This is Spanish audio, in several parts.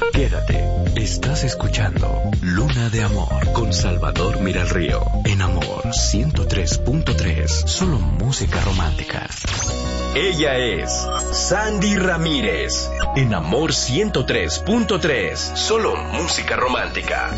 Quédate. Estás escuchando Luna de Amor con Salvador Miralrío. En Amor 103.3. Solo música romántica. Ella es Sandy Ramírez. En Amor 103.3. Solo música romántica.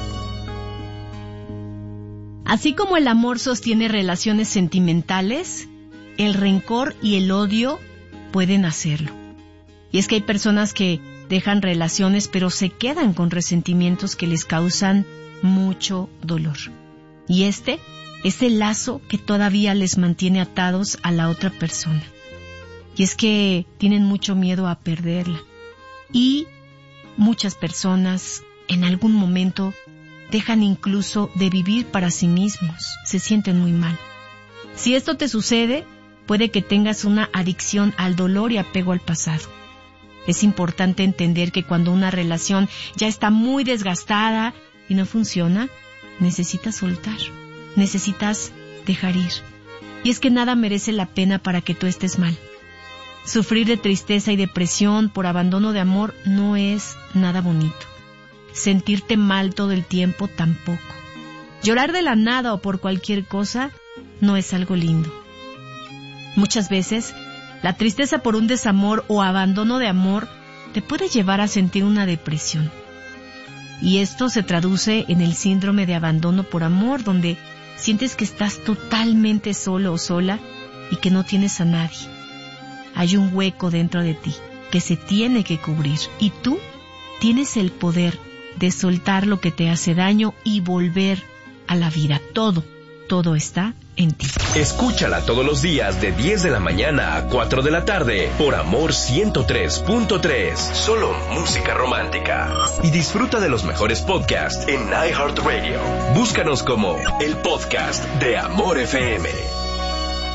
Así como el amor sostiene relaciones sentimentales, el rencor y el odio pueden hacerlo. Y es que hay personas que dejan relaciones pero se quedan con resentimientos que les causan mucho dolor. Y este es el lazo que todavía les mantiene atados a la otra persona. Y es que tienen mucho miedo a perderla. Y muchas personas en algún momento dejan incluso de vivir para sí mismos, se sienten muy mal. Si esto te sucede, puede que tengas una adicción al dolor y apego al pasado. Es importante entender que cuando una relación ya está muy desgastada y no funciona, necesitas soltar, necesitas dejar ir. Y es que nada merece la pena para que tú estés mal. Sufrir de tristeza y depresión por abandono de amor no es nada bonito. Sentirte mal todo el tiempo tampoco. Llorar de la nada o por cualquier cosa no es algo lindo. Muchas veces, la tristeza por un desamor o abandono de amor te puede llevar a sentir una depresión. Y esto se traduce en el síndrome de abandono por amor, donde sientes que estás totalmente solo o sola y que no tienes a nadie. Hay un hueco dentro de ti que se tiene que cubrir y tú tienes el poder de soltar lo que te hace daño y volver a la vida. Todo está en ti. Escúchala todos los días de 10 de la mañana a 4 de la tarde por Amor 103.3. Solo música romántica. Y disfruta de los mejores podcasts en iHeartRadio. Búscanos como el podcast de Amor FM.